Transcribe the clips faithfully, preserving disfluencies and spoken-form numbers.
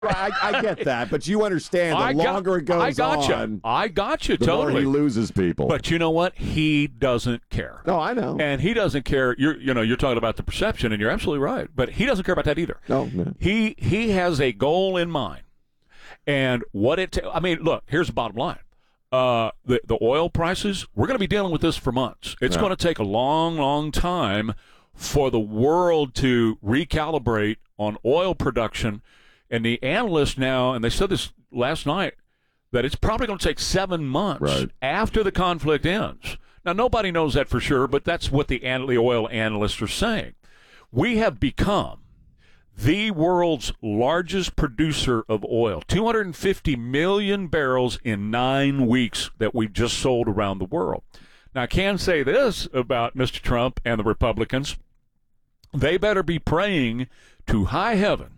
I, I get that, but you understand the I got, longer it goes I got on, you. I got you the totally. more he loses people. But you know what? He doesn't care. No, I know. And he doesn't care. You're, you know, you're talking about the perception, and you're absolutely right. But he doesn't care about that either. No, no. He he has a goal in mind, and what it. Ta- I mean, look. Here's the bottom line. Uh, the the oil prices. We're going to be dealing with this for months. It's Yeah. going to take a long, long time for the world to recalibrate on oil production. And the analysts now, and they said this last night, that it's probably going to take seven months Right. after the conflict ends. Now, nobody knows that for sure, but that's what the, an- the oil analysts are saying. We have become the world's largest producer of oil, two hundred fifty million barrels in nine weeks that we've just sold around the world. Now, I can say this about Mister Trump and the Republicans. They better be praying to high heaven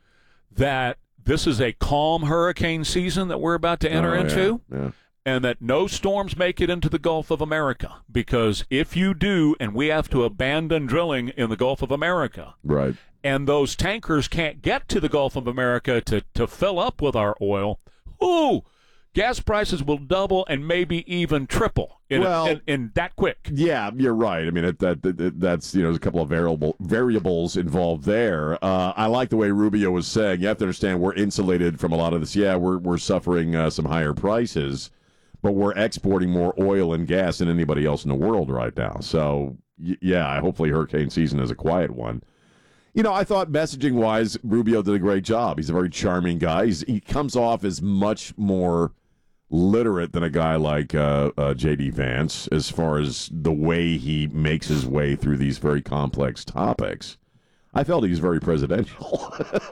that this is a calm hurricane season that we're about to enter Oh, yeah, into, yeah. and that no storms make it into the Gulf of America. Because if you do, and we have to abandon drilling in the Gulf of America, Right. and those tankers can't get to the Gulf of America to, to fill up with our oil, ooh, gas prices will double and maybe even triple in, Well- in, in that quick. Yeah, you're right. I mean, it, that, that that's you know, there's a couple of variable variables involved there. Uh, I like the way Rubio was saying. You have to understand we're insulated from a lot of this. Yeah, we're we're suffering uh, some higher prices, but we're exporting more oil and gas than anybody else in the world right now. So y- yeah, hopefully hurricane season is a quiet one. You know, I thought messaging-wise, Rubio did a great job. He's a very charming guy. He's, he comes off as much more literate than a guy like uh, uh, J D. Vance as far as the way he makes his way through these very complex topics. I felt he was very presidential.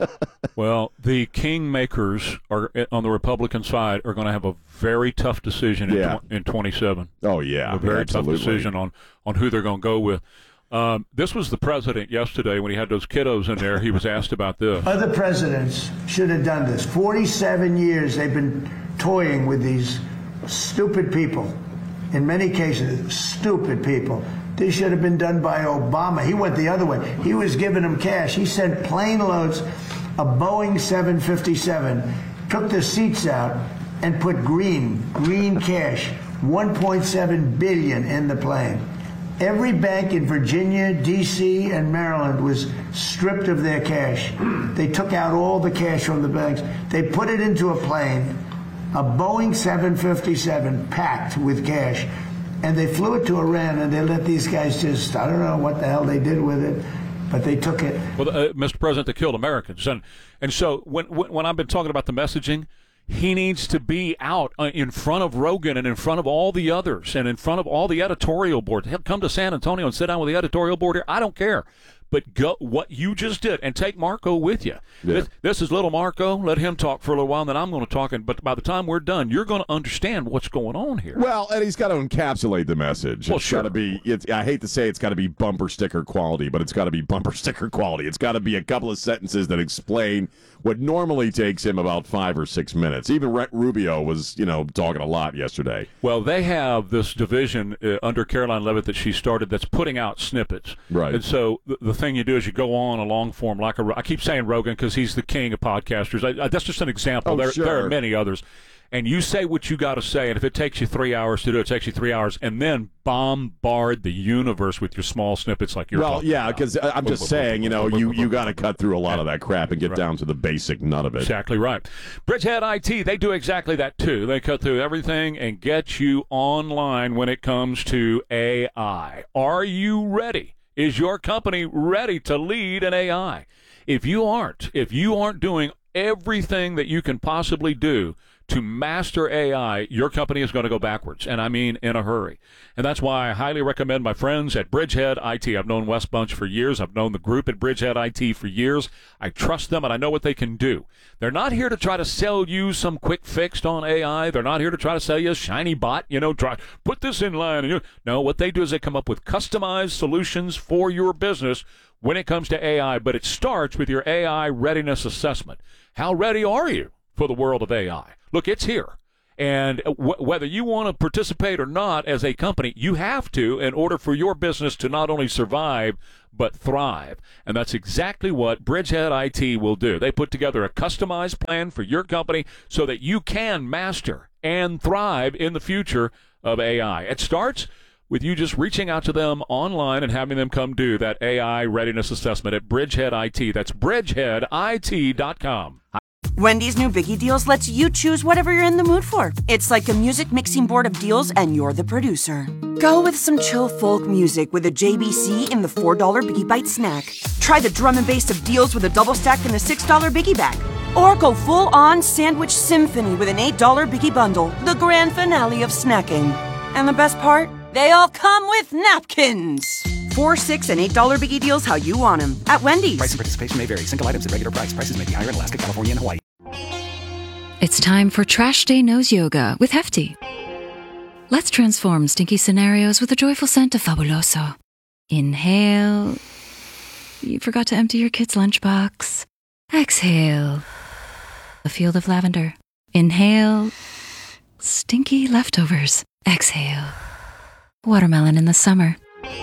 Well, the kingmakers are on the Republican side are going to have a very tough decision in, Yeah. tw- in twenty-seven. Oh, yeah. A very absolutely. tough decision on, on who they're going to go with. Um, this was the president yesterday when he had those kiddos in there. He was asked about this. Other presidents should have done this. forty-seven years they've been toying with these stupid people. In many cases, stupid people. This should have been done by Obama. He went the other way. He was giving them cash. He sent plane loads of Boeing seven fifty-seven, took the seats out, and put green, green cash, one point seven billion dollars in the plane. Every bank in Virginia, D C, and Maryland was stripped of their cash. They took out all the cash from the banks. They put it into a plane, a Boeing seven fifty-seven packed with cash, and they flew it to Iran, and they let these guys just, I don't know what the hell they did with it, but they took it. Well, uh, Mister President, they killed Americans. And and so when, when when I've been talking about the messaging, he needs to be out uh, in front of Rogan and in front of all the others and in front of all the editorial board. He'll come to San Antonio and sit down with the editorial board here. I don't care. But go what you just did and take Marco with you. Yeah. This, this is little Marco. Let him talk for a little while, and then I'm going to talk. And, but by the time we're done, you're going to understand what's going on here. Well, and he's got to encapsulate the message. Well, it's sure. got to be. It's, I hate to say it's got to be bumper sticker quality, but it's got to be bumper sticker quality. It's got to be a couple of sentences that explain what normally takes him about five or six minutes. Even Rhett Rubio was, you know, talking a lot yesterday. Well, they have this division uh, under Caroline Levitt that she started that's putting out snippets. Right. And so the, the thing you do is you go on a long form like a. I keep saying Rogan because he's the king of podcasters. I, I, that's just an example. Oh, there, sure. there are many others. And you say what you got to say, and if it takes you three hours to do it, it takes you three hours, and then bombard the universe with your small snippets like you're Well, talking yeah, about. because I'm just saying, you know, you, you got to cut through a lot of that crap and get down to the basic nut of it. Exactly right. Bridgehead I T, they do exactly that too. They cut through everything and get you online when it comes to A I. Are you ready? Is your company ready to lead in A I? If you aren't, if you aren't doing everything that you can possibly do to master A I, your company is going to go backwards, and I mean in a hurry. And that's why I highly recommend my friends at Bridgehead I T. I've known Wes Bunch for years. I've known the group at Bridgehead I T for years. I trust them, and I know what they can do. They're not here to try to sell you some quick fix on A I. They're not here to try to sell you a shiny bot, you know, try put this in line. And you, no, what they do is they come up with customized solutions for your business when it comes to A I, but it starts with your A I readiness assessment. How ready are you for the world of A I? Look, it's here, And w- whether you want to participate or not as a company, you have to in order for your business to not only survive, but thrive. And that's exactly what Bridgehead I T will do. They put together a customized plan for your company so that you can master and thrive in the future of A I. It starts with you just reaching out to them online and having them come do that A I readiness assessment at Bridgehead I T. That's bridgehead I T dot com. Wendy's new Biggie Deals lets you choose whatever you're in the mood for. It's like a music mixing board of deals, and you're the producer. Go with some chill folk music with a J B C in the four dollar Biggie Bite snack. Try the drum and bass of deals with a double stack in the six dollar Biggie Bag. Or go full-on sandwich symphony with an eight dollar Biggie Bundle, the grand finale of snacking. And the best part? They all come with napkins. Four, six, and eight dollar Biggie Deals how you want them at Wendy's. Price and participation may vary. Single items at regular price. Prices may be higher in Alaska, California, and Hawaii. It's time for Trash Day Nose Yoga with Hefty. Let's transform stinky scenarios with a joyful scent of Fabuloso. Inhale. You forgot to empty your kid's lunchbox. Exhale. A field of lavender. Inhale. Stinky leftovers. Exhale. Watermelon in the summer.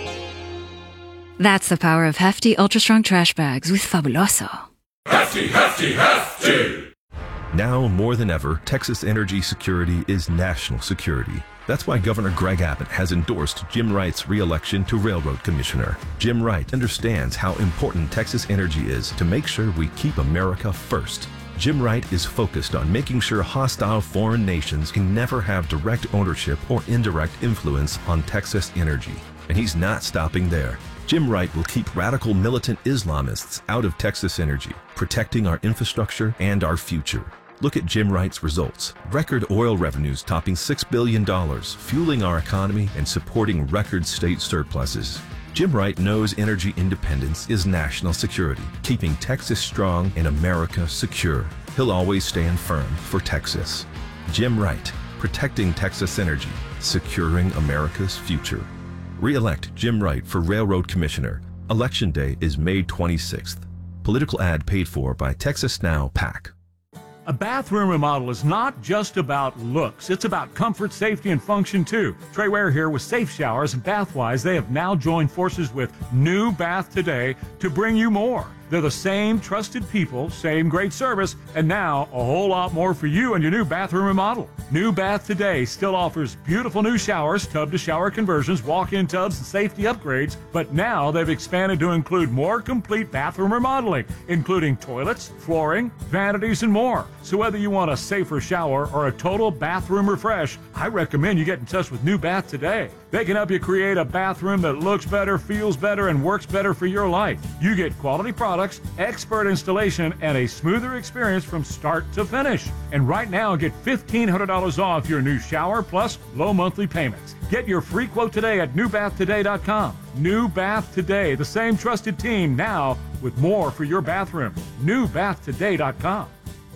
That's the power of Hefty Ultra Strong Trash Bags with Fabuloso. Hefty, hefty, hefty! Now more than ever, Texas energy security is national security. That's why Governor Greg Abbott has endorsed Jim Wright's re-election to Railroad Commissioner. Jim Wright understands how important Texas energy is to make sure we keep America first. Jim Wright is focused on making sure hostile foreign nations can never have direct ownership or indirect influence on Texas energy. And he's not stopping there. Jim Wright will keep radical militant Islamists out of Texas energy, protecting our infrastructure and our future. Look at Jim Wright's results. Record oil revenues topping six billion dollars, fueling our economy and supporting record state surpluses. Jim Wright knows energy independence is national security, keeping Texas strong and America secure. He'll always stand firm for Texas. Jim Wright, protecting Texas energy, securing America's future. Re-elect Jim Wright for Railroad Commissioner. Election Day is May twenty-sixth. Political ad paid for by Texas Now PAC. A bathroom remodel is not just about looks. It's about comfort, safety, and function, too. Trey Ware here with Safe Showers and Bathwise. They have now joined forces with New Bath Today to bring you more. They're the same trusted people, same great service, and now a whole lot more for you and your new bathroom remodel. New Bath Today still offers beautiful new showers, tub-to-shower conversions, walk-in tubs, and safety upgrades, but now they've expanded to include more complete bathroom remodeling, including toilets, flooring, vanities, and more. So whether you want a safer shower or a total bathroom refresh, I recommend you get in touch with New Bath Today. They can help you create a bathroom that looks better, feels better, and works better for your life. You get quality products, expert installation, and a smoother experience from start to finish. And right now, get fifteen hundred dollars off your new shower plus low monthly payments. Get your free quote today at new bath today dot com. New Bath Today, the same trusted team now with more for your bathroom. new bath today dot com.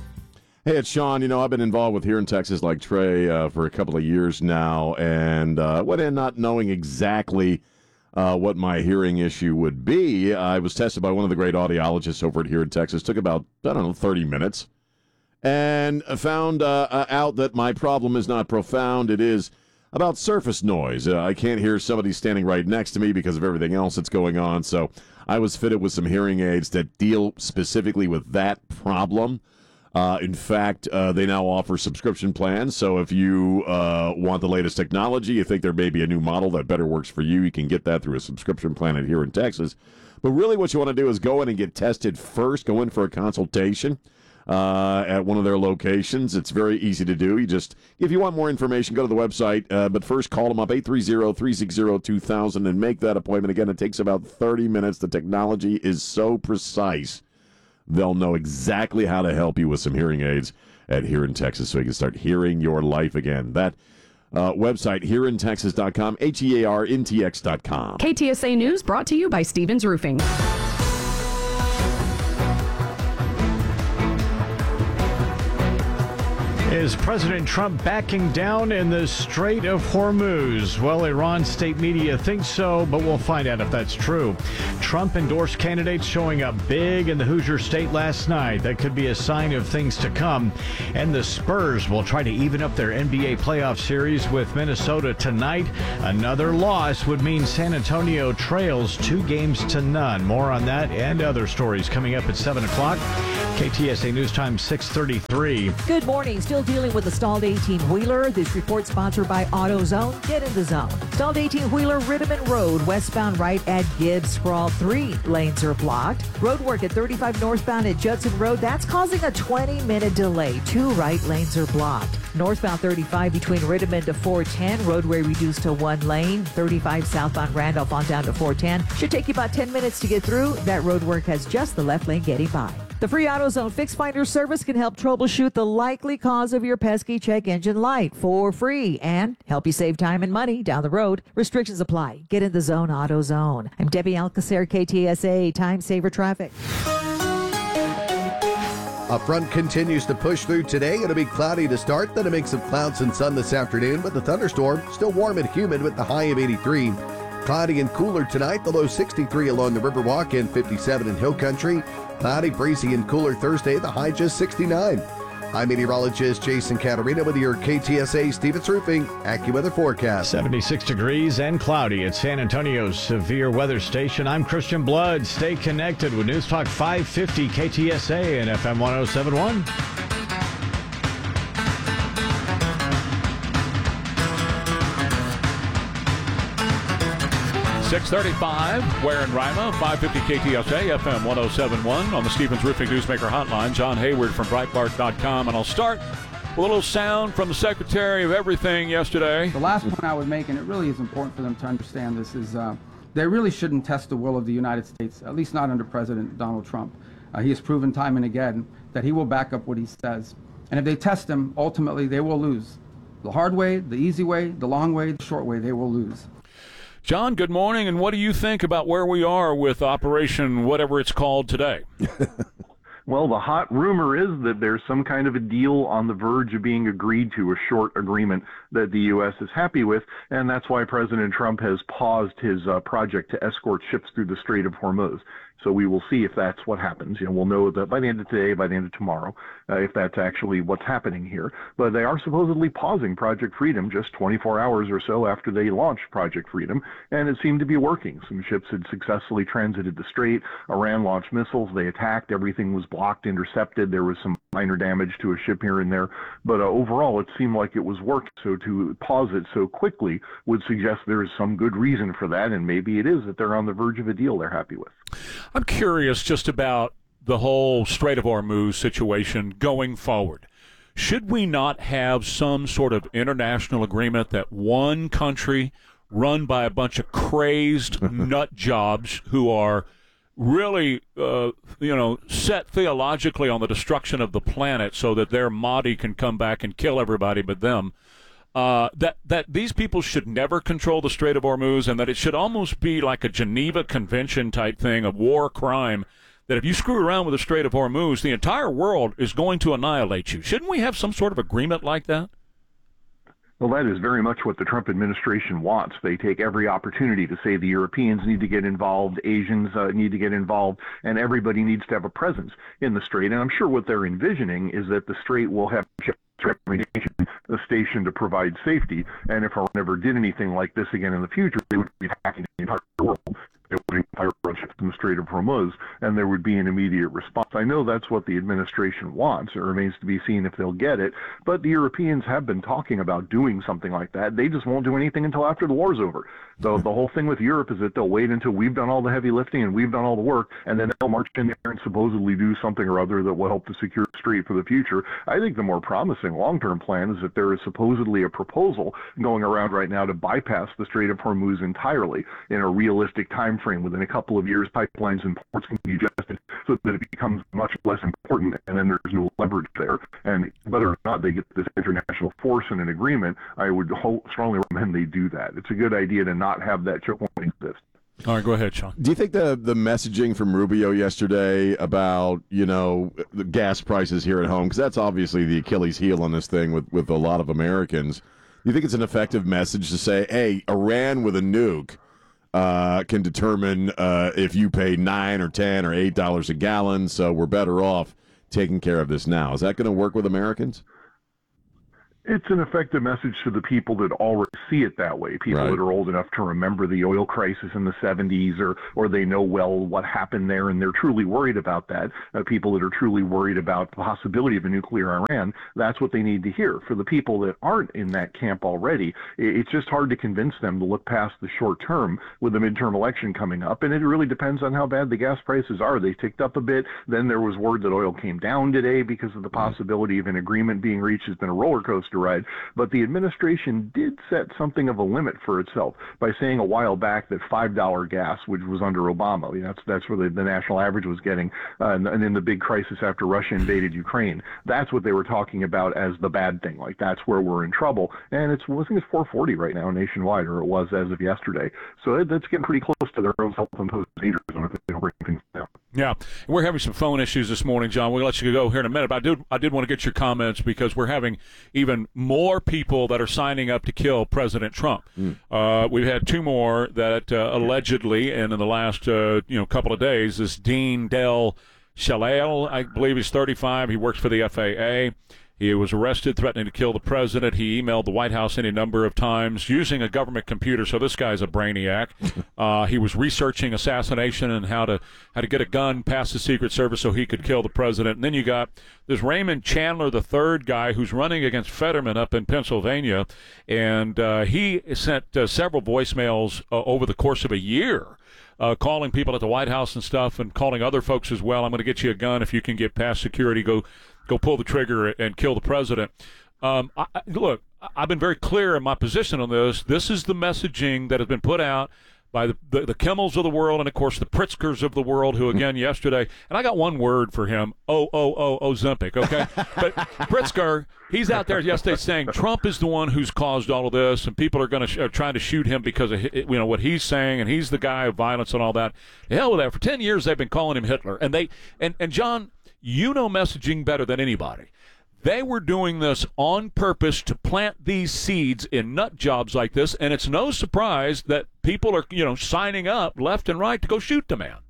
Hey, it's Sean. You know, I've been involved with Here in Texas, like Trey, uh, for a couple of years now, and uh, went in not knowing exactly uh, what my hearing issue would be. I was tested by one of the great audiologists over at Here in Texas. Took about, I don't know, thirty minutes, and found uh, out that my problem is not profound. It is about surface noise. Uh, I can't hear somebody standing right next to me because of everything else that's going on, so I was fitted with some hearing aids that deal specifically with that problem. Uh, in fact, uh, they now offer subscription plans, so if you uh, want the latest technology, you think there may be a new model that better works for you, you can get that through a subscription plan at Here in Texas. But really what you want to do is go in and get tested first, go in for a consultation uh, at one of their locations. It's very easy to do. You just, if you want more information, go to the website, uh, but first call them up, eight three zero, three six zero, two thousand, and make that appointment. Again, it takes about thirty minutes. The technology is so precise. They'll know exactly how to help you with some hearing aids at Here in Texas so you can start hearing your life again. That uh, website, here in texas dot com, H E A R N T X dot com. K T S A News brought to you by Stevens Roofing. Is President Trump backing down in the Strait of Hormuz? Well, Iran state media thinks so, but we'll find out if that's true. Trump endorsed candidates showing up big in the Hoosier State last night. That could be a sign of things to come. And the Spurs will try to even up their N B A playoff series with Minnesota tonight. Another loss would mean San Antonio trails two games to none. More on that and other stories coming up at seven o'clock. K T S A News Time six thirty-three. Good morning. Still dealing with the stalled eighteen-wheeler. This report sponsored by AutoZone. Get in the zone. Stalled eighteen-wheeler, Rittiman Road, westbound right at Gibbs. Sprawl three lanes are blocked. Road work at thirty-five northbound at Judson Road. That's causing a twenty-minute delay. Two right lanes are blocked. Northbound thirty-five between Rittiman to four ten. Roadway reduced to one lane. thirty-five southbound Randolph on down to four ten. Should take you about ten minutes to get through. That road work has just the left lane getting by. The free AutoZone Fix Finder service can help troubleshoot the likely cause of your pesky check engine light for free and help you save time and money down the road. Restrictions apply. Get in the zone, AutoZone. I'm Debbie Alcacer, K T S A Time Saver Traffic. A front continues to push through today. It'll be cloudy to start, then a mix of clouds and sun this afternoon, but the thunderstorm still warm and humid with the high of eighty-three. Cloudy and cooler tonight, the low sixty-three along the Riverwalk and fifty-seven in Hill Country. Cloudy, breezy, and cooler Thursday, the high just sixty-nine. I'm meteorologist Jason Caterina with your K T S A Stevens Roofing AccuWeather forecast. seventy-six degrees and cloudy at San Antonio's severe weather station. I'm Christian Blood. Stay connected with News Talk five fifty K T S A and F M one oh seven point one. six thirty-five, Ware and Rima, five fifty K T S A, F M one oh seven point one on the Stevens Roofing Newsmaker Hotline. John Hayward from Breitbart dot com. And I'll start with a little sound from the Secretary of Everything yesterday. The last point I would make, and it really is important for them to understand this, is uh, they really shouldn't test the will of the United States, at least not under President Donald Trump. Uh, he has proven time and again that he will back up what he says. And if they test him, ultimately they will lose. The hard way, the easy way, the long way, the short way, they will lose. John, good morning, and what do you think about where we are with Operation whatever it's called today? Well, the hot rumor is that there's some kind of a deal on the verge of being agreed to, a short agreement that the U S is happy with, and that's why President Trump has paused his uh, project to escort ships through the Strait of Hormuz. So we will see if that's what happens. You know, we'll know that by the end of today, by the end of tomorrow, uh, if that's actually what's happening here. But they are supposedly pausing Project Freedom just twenty-four hours or so after they launched Project Freedom, and it seemed to be working. Some ships had successfully transited the strait. Iran launched missiles. They attacked. Everything was blocked, intercepted. There was some minor damage to a ship here and there. But uh, overall, it seemed like it was working. So to pause it so quickly would suggest there is some good reason for that, and maybe it is that they're on the verge of a deal they're happy with. I'm curious just about the whole Strait of Hormuz situation going forward. Should we not have some sort of international agreement that one country run by a bunch of crazed nut jobs who are really, uh, you know, set theologically on the destruction of the planet so that their Mahdi can come back and kill everybody but them, uh, that, that these people should never control the Strait of Hormuz, and that it should almost be like a Geneva Convention type thing of war crime, that if you screw around with the Strait of Hormuz, the entire world is going to annihilate you. Shouldn't we have some sort of agreement like that? Well, that is very much what the Trump administration wants. They take every opportunity to say the Europeans need to get involved, Asians uh, need to get involved, and everybody needs to have a presence in the strait. And I'm sure what they're envisioning is that the strait will have a station to provide safety, and if Iran ever did anything like this again in the future, they would be attacking the entire world. It would fire ships in the Strait of Hormuz, and there would be an immediate response. I know that's what the administration wants. It remains to be seen if they'll get it, but the Europeans have been talking about doing something like that. They just won't do anything until after the war's over. So the whole thing with Europe is that they'll wait until we've done all the heavy lifting and we've done all the work, and then they'll march in there and supposedly do something or other that will help to secure the strait for the future. I think the more promising long-term plan is that there is supposedly a proposal going around right now to bypass the Strait of Hormuz entirely in a realistic time frame. Within a couple of years, pipelines and ports can be adjusted so that it becomes much less important, and then there's no leverage there. And whether or not they get this international force in an agreement, I would ho- strongly recommend they do that. It's a good idea to not have that choke point exist. All right, go ahead, Sean. Do you think the the messaging from Rubio yesterday about, you know, the gas prices here at home, because that's obviously the Achilles heel on this thing with, with a lot of Americans, do you think it's an effective message to say, hey, Iran with a nuke uh, can determine uh, if you pay nine or ten or eight dollars a gallon, so we're better off taking care of this now? Is that going to work with Americans? It's an effective message to the people that already see it that way, people Right. that are old enough to remember the oil crisis in the seventies, or or they know well what happened there, and they're truly worried about that. Uh, people that are truly worried about the possibility of a nuclear Iran, that's what they need to hear. For the people that aren't in that camp already, it, it's just hard to convince them to look past the short term with the midterm election coming up, and it really depends on how bad the gas prices are. They ticked up a bit, then there was word that oil came down today because of the possibility of an agreement being reached. It's been a roller coaster ride, but the administration did set something of a limit for itself by saying a while back that five dollar gas, which was under Obama, you know, that's that's where the, the national average was getting, uh, and, and in the big crisis after Russia invaded Ukraine, that's what they were talking about as the bad thing. Like, that's where we're in trouble, and it's I think it's four forty right now nationwide, or it was as of yesterday. So it, that's getting pretty close to their own self-imposed danger zone if they don't bring things down. Yeah, we're having some phone issues this morning, John. We'll let you go here in a minute, but I did, I did want to get your comments because we're having even more people that are signing up to kill President Trump. Mm. Uh, we've had two more that uh, allegedly, and in the last uh, you know couple of days, this Dean Del Shalale, I believe he's thirty-five. He works for the F A A. He was arrested threatening to kill the president. He emailed the White House any number of times using a government computer, so this guy's a brainiac. Uh, he was researching assassination and how to how to get a gun past the Secret Service so he could kill the president. And then you got this Raymond Chandler, the third guy, who's running against Fetterman up in Pennsylvania, and uh, he sent uh, several voicemails uh, over the course of a year. Uh, calling people at the White House and stuff, and calling other folks as well. I'm going to get you a gun if you can get past security. Go, go pull the trigger and kill the president. Um, I, I, look, I've been very clear in my position on this. This is the messaging that has been put out by the, the, the Kimmels of the world and, of course, the Pritzkers of the world, who, again, yesterday, and I got one word for him, oh, oh, oh, Ozempic, okay? But Pritzker, he's out there yesterday saying Trump is the one who's caused all of this, and people are going to sh- are trying to shoot him because of you know what he's saying, and he's the guy of violence and all that. The hell with that. For ten years, they've been calling him Hitler. And, they and, and John, you know messaging better than anybody. They were doing this on purpose to plant these seeds in nut jobs like this, and it's no surprise that people are, you know, signing up left and right to go shoot the man.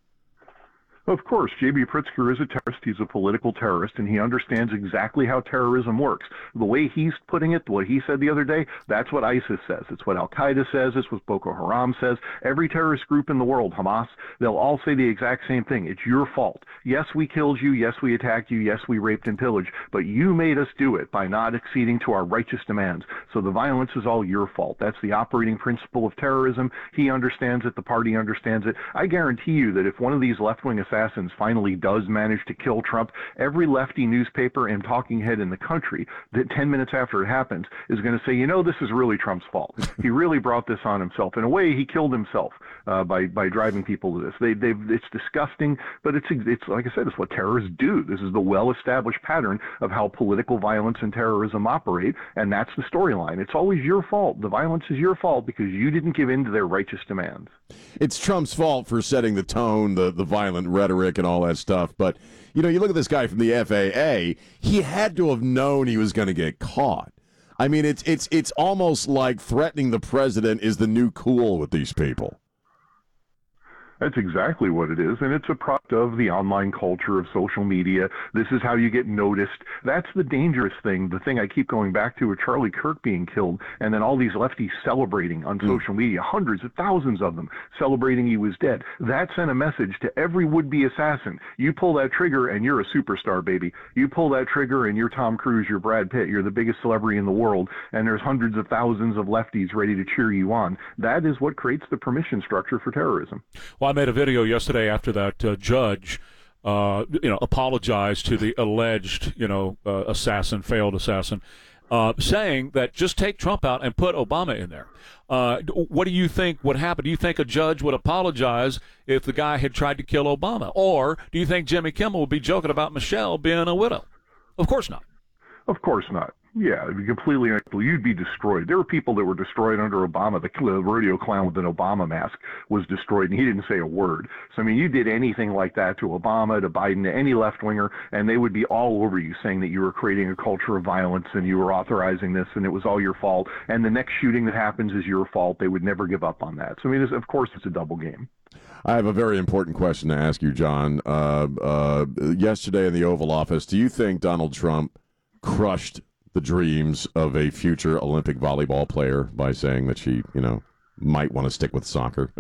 Of course, J B. Pritzker is a terrorist. He's a political terrorist, and he understands exactly how terrorism works. The way he's putting it, what he said the other day, that's what ISIS says. It's what Al-Qaeda says. It's what Boko Haram says. Every terrorist group in the world, Hamas, they'll all say the exact same thing. It's your fault. Yes, we killed you. Yes, we attacked you. Yes, we raped and pillaged. But you made us do it by not acceding to our righteous demands. So the violence is all your fault. That's the operating principle of terrorism. He understands it. The party understands it. I guarantee you that if one of these left-wing assassins finally does manage to kill Trump, every lefty newspaper and talking head in the country that ten minutes after it happens is going to say, you know, this is really Trump's fault. He really brought this on himself. In a way, he killed himself uh, by by driving people to this. They they it's disgusting, but it's it's like I said, it's what terrorists do. This is the well-established pattern of how political violence and terrorism operate, and that's the storyline. It's always your fault. The violence is your fault because you didn't give in to their righteous demands. It's Trump's fault for setting the tone, the, the violent rhetoric and all that stuff. But, you know, you look at this guy from the F A A, he had to have known he was going to get caught. I mean, it's it's it's almost like threatening the president is the new cool with these people. That's exactly what it is, and it's a product of the online culture of social media. This is how you get noticed. That's the dangerous thing, the thing I keep going back to with Charlie Kirk being killed, and then all these lefties celebrating on mm. social media, hundreds of thousands of them celebrating he was dead. That sent a message to every would-be assassin. You pull that trigger and you're a superstar, baby. You pull that trigger and you're Tom Cruise, you're Brad Pitt, you're the biggest celebrity in the world, and there's hundreds of thousands of lefties ready to cheer you on. That is what creates the permission structure for terrorism. Well, I made a video yesterday after that uh, judge, uh, you know, apologized to the alleged, you know, uh, assassin, failed assassin, uh, saying that just take Trump out and put Obama in there. Uh, what do you think would happen? Do you think a judge would apologize if the guy had tried to kill Obama? Or do you think Jimmy Kimmel would be joking about Michelle being a widow? Of course not. Of course not. Yeah, it'd be completely unacceptable. You'd be destroyed. There were people that were destroyed under Obama. The rodeo clown with an Obama mask was destroyed, and he didn't say a word. So, I mean, you did anything like that to Obama, to Biden, to any left-winger, and they would be all over you saying that you were creating a culture of violence and you were authorizing this and it was all your fault. And the next shooting that happens is your fault. They would never give up on that. So, I mean, it's, of course, it's a double game. I have a very important question to ask you, John. Uh, uh, yesterday in the Oval Office, do you think Donald Trump crushed the dreams of a future Olympic volleyball player by saying that she, you know, might want to stick with soccer?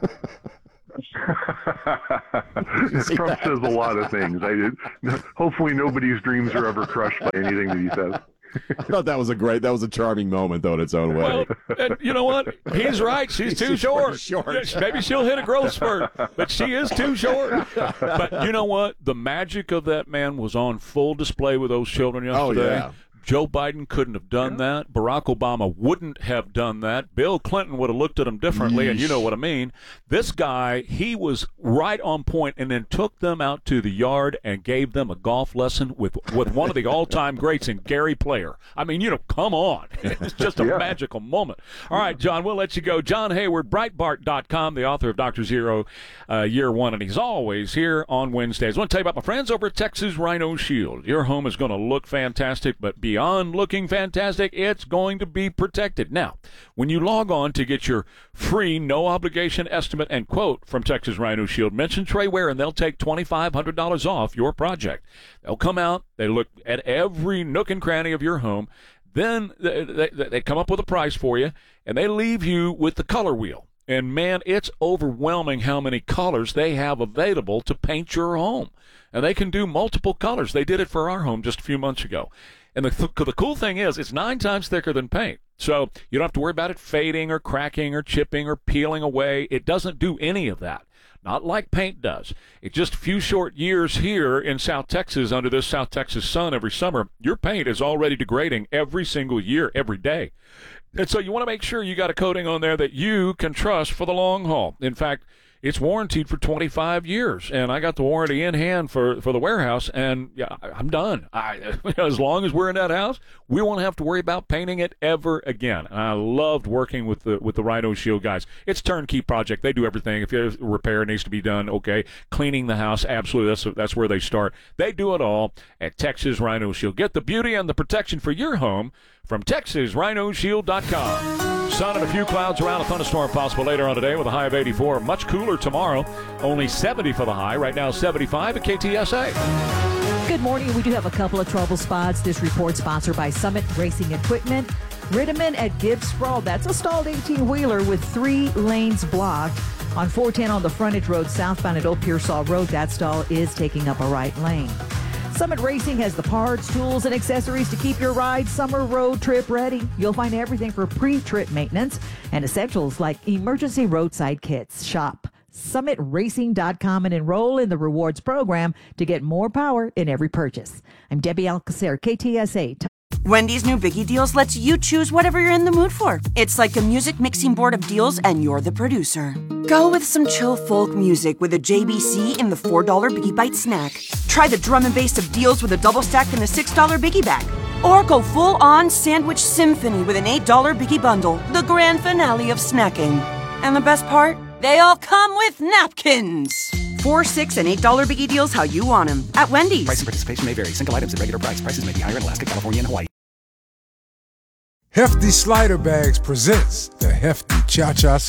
Trump says a lot of things. I did. Hopefully, nobody's dreams are ever crushed by anything that he says. I thought that was a great, that was a charming moment, though, in its own way. Well, and you know what? He's right. She's too short. short. Maybe she'll hit a growth spurt, but she is too short. But you know what? The magic of that man was on full display with those children yesterday. Oh, yeah. Joe Biden couldn't have done that. Barack Obama wouldn't have done that. Bill Clinton would have looked at him differently, and you know what I mean. This guy, he was right on point and then took them out to the yard and gave them a golf lesson with, with one of the all-time greats in Gary Player. I mean, you know, come on. It's just a yeah. magical moment. All right, John, we'll let you go. John Hayward, Breitbart dot com, the author of Doctor Zero, uh, Year One, and he's always here on Wednesdays. I want to tell you about my friends over at Texas Rhino Shield. Your home is going to look fantastic, but be Beyond looking fantastic, it's going to be protected. Now, when you log on to get your free, no-obligation estimate and quote from Texas Rhino Shield, mention Trey Ware, and they'll take twenty-five hundred dollars off your project. They'll come out, they look at every nook and cranny of your home, then they, they, they come up with a price for you, and they leave you with the color wheel. And, man, it's overwhelming how many colors they have available to paint your home. And they can do multiple colors. They did it for our home just a few months ago. And the, th- the cool thing is it's nine times thicker than paint. So you don't have to worry about it fading or cracking or chipping or peeling away. It doesn't do any of that. Not like paint does. It's just a few short years here in South Texas under this South Texas sun every summer. Your paint is already degrading every single year, every day. And so you want to make sure you got a coating on there that you can trust for the long haul. In fact, it's warranted for twenty-five years, and I got the warranty in hand for, for the warehouse, and yeah, I'm done. I, as long as we're in that house, we won't have to worry about painting it ever again. And I loved working with the with the Rhino Shield guys. It's a turnkey project. They do everything. If a repair needs to be done, okay. Cleaning the house, absolutely. That's that's where they start. They do it all at Texas Rhino Shield. Get the beauty and the protection for your home from Texas Rhino Shield dot com. Sun and a few clouds around, a thunderstorm possible later on today with a high of eighty-four. Much cooler tomorrow. Only seventy for the high. Right now, seventy-five at K T S A. Good morning. We do have a couple of trouble spots. This report sponsored by Summit Racing Equipment. Ritterman at Gibbs Sprawl. That's a stalled eighteen-wheeler with three lanes blocked. On four ten on the frontage road southbound at Old Pearsall Road, that stall is taking up a right lane. Summit Racing has the parts, tools, and accessories to keep your ride summer road trip ready. You'll find everything for pre-trip maintenance and essentials like emergency roadside kits. Shop Summit Racing dot com and enroll in the rewards program to get more power in every purchase. I'm Debbie Alcacer, K T S A. Wendy's new Biggie Deals lets you choose whatever you're in the mood for. It's like a music mixing board of deals, and you're the producer. Go with some chill folk music with a J B C in the four dollar Biggie Bite snack. Try the drum and bass of deals with a double stack in the six dollar Biggie Bag. Or go full-on sandwich symphony with an eight dollar Biggie Bundle, the grand finale of snacking. And the best part? They all come with napkins. Four, six, and eight dollar Biggie Deals how you want them at Wendy's. Price and participation may vary. Single items at regular price. Prices may be higher in Alaska, California, and Hawaii. Hefty Slider Bags presents the Hefty Cha-Cha